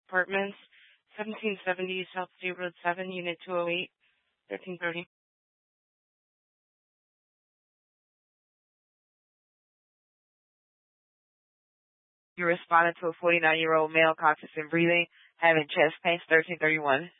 Apartments, 1770 South State Road 7, Unit 208, 1330. You responded to a 49-year-old male conscious and breathing, having chest pain, 1331.